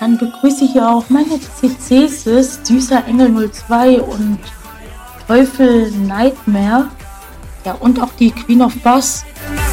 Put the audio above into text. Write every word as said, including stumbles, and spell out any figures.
Dann begrüße ich hier auch meine C Cs, Süßer Engel null zwei und Teufel Nightmare. Ja, und auch die Queen of Bass.